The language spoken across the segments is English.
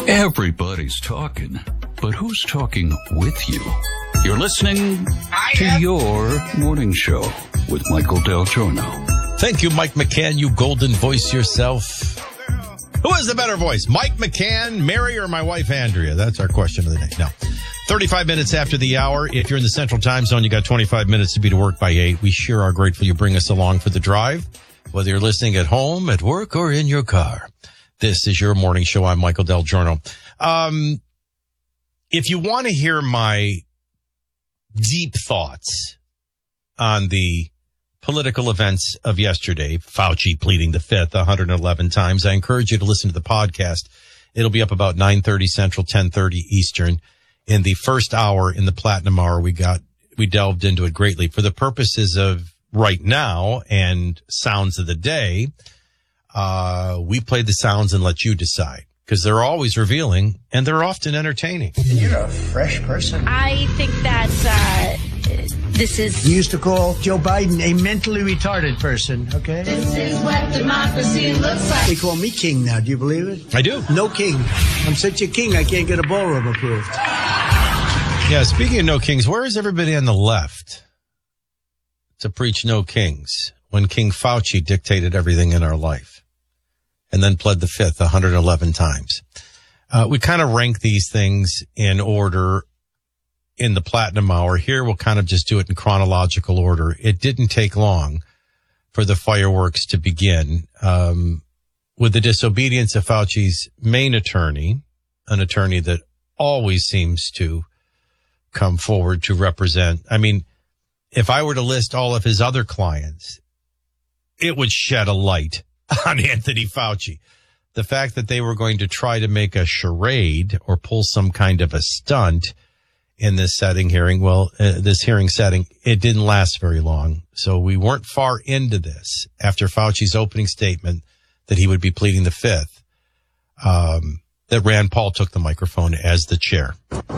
Everybody's talking, but who's talking with you? You're listening to your morning show with Michael Del Giorno. Thank you, Mike McCann, you golden voice yourself. Who has the better voice, Mike McCann, Mary, or my wife, Andrea? That's our question of the day. No. 35 minutes after the hour. If you're in the Central Time Zone, you got 25 minutes to be to work by 8. We sure are grateful you bring us along for the drive, whether you're listening at home, at work, or in your car. This is your morning show. I'm Michael Del Giorno. If you want to hear my deep thoughts on the political events of yesterday, Fauci pleading the fifth 111 times, I encourage you to listen to the podcast. It'll be up about 9:30 Central, 10:30 Eastern. In the first hour, in the Platinum Hour, we delved into it greatly. For the purposes of right now and sounds of the day, we played the sounds and let you decide, because they're always revealing and they're often entertaining. You're a fresh person. I think that this is... You used to call Joe Biden a mentally retarded person, okay? This is what democracy looks like. They call me king now. Do you believe it? I do. No king. I'm such a king, I can't get a ballroom approved. Yeah, speaking of no kings, where is everybody on the left to preach no kings when King Fauci dictated everything in our life and then pled the fifth 111 times? We kind of rank these things in order in the Platinum Hour. Here, we'll kind of just do it in chronological order. It didn't take long for the fireworks to begin with the disobedience of Fauci's main attorney, an attorney that always seems to come forward to represent. I mean, if I were to list all of his other clients, it would shed a light on Anthony Fauci. The fact that they were going to try to make a charade or pull some kind of a stunt in this this hearing setting, it didn't last very long. So we weren't far into this after Fauci's opening statement that he would be pleading the fifth, that Rand Paul took the microphone as the chair.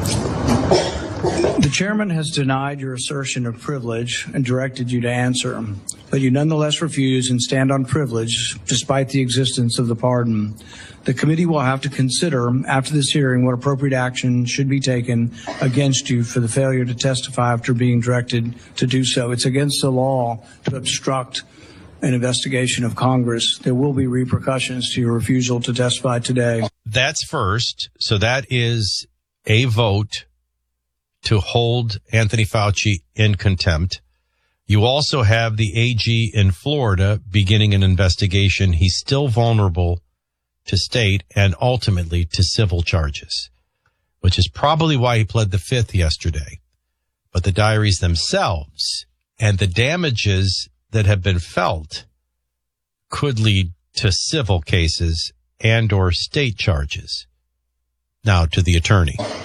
The chairman has denied your assertion of privilege and directed you to answer, but you nonetheless refuse and stand on privilege despite the existence of the pardon. The committee will have to consider after this hearing what appropriate action should be taken against you for the failure to testify after being directed to do so. It's against the law to obstruct an investigation of Congress. There will be repercussions to your refusal to testify today. That's first. So that is a vote to hold Anthony Fauci in contempt. You also have the AG in Florida beginning an investigation. He's still vulnerable to state and ultimately to civil charges, which is probably why he pled the fifth yesterday. But the diaries themselves and the damages that have been felt could lead to civil cases and or state charges. Now to the attorney.